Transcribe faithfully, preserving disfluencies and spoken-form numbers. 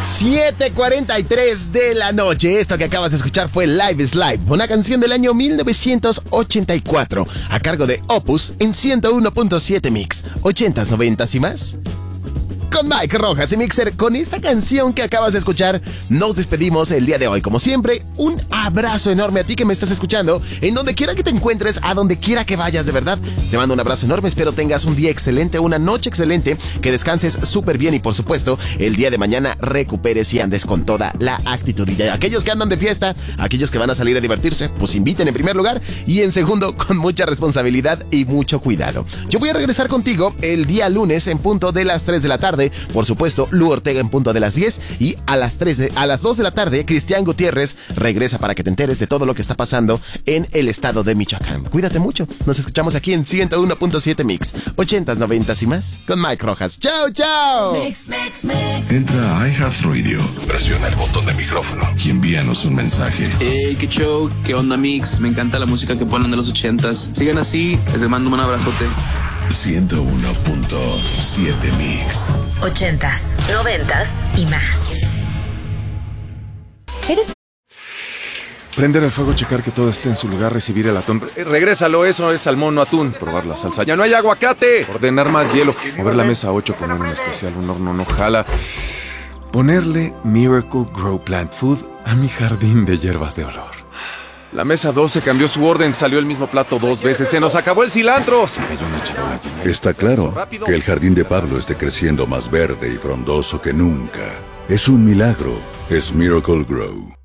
siete cuarenta y tres de la noche. Esto que acabas de escuchar fue Live is Live, una canción del año mil novecientos ochenta y cuatro, a cargo de Opus en ciento uno punto siete Mix. ochentas, noventas y más. Con Mike Rojas y Mixer, con esta canción que acabas de escuchar, nos despedimos el día de hoy. Como siempre, un abrazo enorme a ti que me estás escuchando, en donde quiera que te encuentres, a donde quiera que vayas, de verdad. Te mando un abrazo enorme, espero tengas un día excelente, una noche excelente, que descanses súper bien y por supuesto, el día de mañana recuperes y andes con toda la actitud. Y aquellos que andan de fiesta, aquellos que van a salir a divertirse, pues inviten en primer lugar y en segundo, con mucha responsabilidad y mucho cuidado. Yo voy a regresar contigo el día lunes en punto de las tres de la tarde. Por supuesto, Lu Ortega en punto de las diez y a las tres de, a las dos de la tarde, Cristian Gutiérrez regresa para que te enteres de todo lo que está pasando en el estado de Michoacán. Cuídate mucho. Nos escuchamos aquí en ciento uno punto siete Mix. ochentas, noventas y más con Mike Rojas. ¡Chao, chao! Mix, mix, mix. Entra a iHeartRadio, presiona el botón de micrófono y envíanos un mensaje. Hey, qué show, qué onda, Mix. Me encanta la música que ponen de los ochentas. Sigan así, les mando un abrazote. ciento uno punto siete Mix. Ochentas, noventas y más. ¿Eres? Prender el fuego, checar que todo esté en su lugar, recibir el atún. Eh, regrésalo, eso es salmón, no atún. Probar la salsa. ¡Ya no hay aguacate! Ordenar más hielo. Mover la mesa a ocho, poner un especial, un horno no jala. Ponerle Miracle Grow Plant Food a mi jardín de hierbas de olor. La mesa doce cambió su orden, salió el mismo plato dos veces, se nos acabó el cilantro. Se cayó una charola llena. Está claro que el jardín de Pablo esté creciendo más verde y frondoso que nunca. Es un milagro, es Miracle Grow.